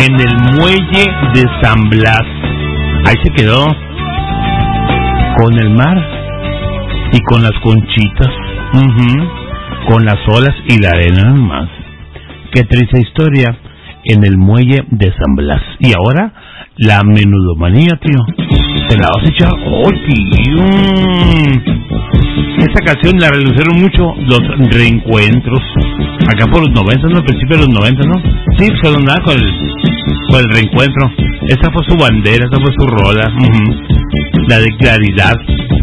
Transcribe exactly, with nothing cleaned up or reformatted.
en el muelle de San Blas. Ahí se quedó, con el mar y con las conchitas, uh-huh, con las olas y la arena más. Qué triste historia en el muelle de San Blas. Y ahora, la menudomanía, tío. ¿Te la vas a echar? ¡Oh, tío! Esta canción la relucieron mucho los reencuentros. Acá por los noventa, ¿no? Al principio de los noventa, ¿no? Sí, se donaba con el, con el reencuentro. Esa fue su bandera, esa fue su rola. Uh-huh. La de Claridad.